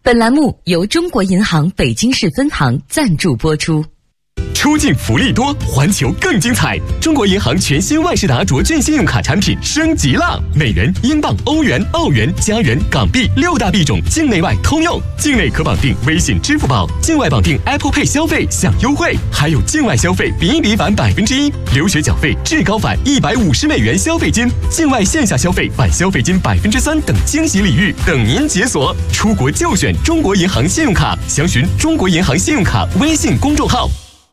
本栏目由中国银行北京市分行赞助播出。 出境福利多，环球更精彩！中国银行全新万事达卓券信用卡产品升级了，美元、英镑、欧元、澳元、加元、港币6大币种，境内外通用。境内可绑定微信、支付宝，境外绑定 Apple Pay 消费享优惠，还有境外消费比返1%，留学缴费至高返150美元消费金，境外线下消费返消费金3%等惊喜礼遇等您解锁。出国就选中国银行信用卡，详询中国银行信用卡微信公众号。